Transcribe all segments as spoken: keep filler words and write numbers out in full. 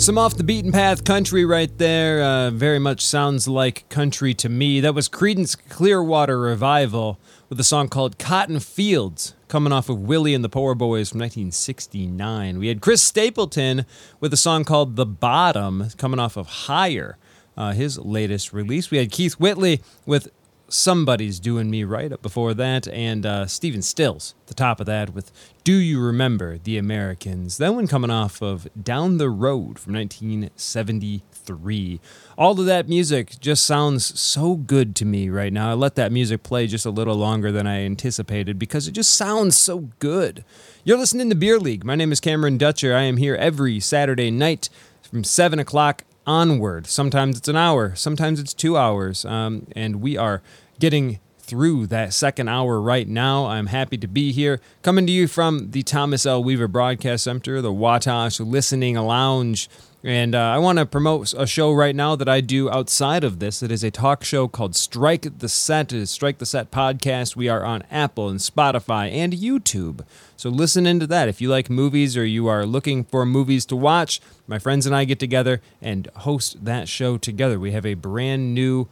Some off the beaten path country right there. Uh, very much sounds like country to me. That was Creedence Clearwater Revival with a song called Cotton Fields, coming off of Willie and the Poor Boys from nineteen sixty-nine. We had Chris Stapleton with a song called The Bottom, coming off of Higher, uh, his latest release. We had Keith Whitley with Somebody's Doing Me Right up before that, and uh, Stephen Stills at the top of that with Do You Remember the Americans? That one coming off of Down the Road from nineteen seventy-three. All of that music just sounds so good to me right now. I let that music play just a little longer than I anticipated because it just sounds so good. You're listening to Beer League. My name is Cameron Dutcher. I am here every Saturday night from seven o'clock onward. Sometimes it's an hour, sometimes it's two hours, um, and we are getting through that second hour right now. I'm happy to be here, coming to you from the Thomas L. Weaver Broadcast Center, the Wattash Listening Lounge, and uh, I want to promote a show right now that I do outside of this. It is a talk show called Strike the Set. It is Strike the Set Podcast. We are on Apple and Spotify and YouTube, so listen into that. If you like movies or you are looking for movies to watch, my friends and I get together and host that show together. We have a brand new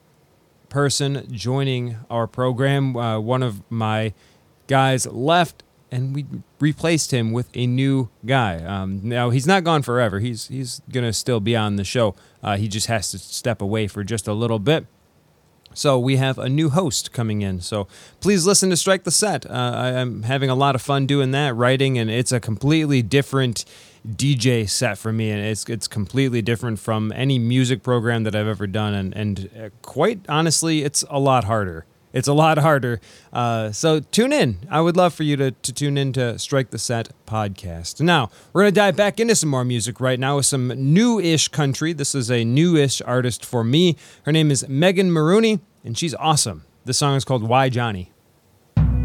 person joining our program. Uh, one of my guys left, and we replaced him with a new guy. Um, now, he's not gone forever. He's he's going to still be on the show. Uh, he just has to step away for just a little bit. So we have a new host coming in. So please listen to Strike the Set. Uh, I, I'm having a lot of fun doing that, writing, and it's a completely different D J set for me, and it's it's completely different from any music program that I've ever done, and, and uh, quite honestly, it's a lot harder. It's a lot harder. Uh, so tune in. I would love for you to, to tune in to Strike the Set podcast. Now, we're going to dive back into some more music right now with some new-ish country. This is a new-ish artist for me. Her name is Megan Maroney, and she's awesome. This song is called Why Johnny.